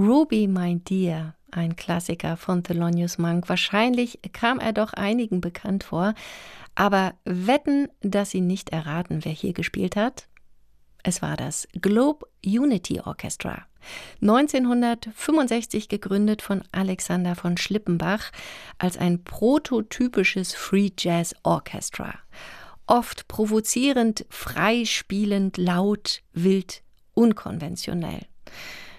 Ruby, My Dear, ein Klassiker von Thelonious Monk. Wahrscheinlich kam er doch einigen bekannt vor, aber wetten, dass Sie nicht erraten, wer hier gespielt hat? Es war das Globe Unity Orchestra. 1965 gegründet von Alexander von Schlippenbach als ein prototypisches Free Jazz Orchestra. Oft provozierend, freispielend, laut, wild, unkonventionell.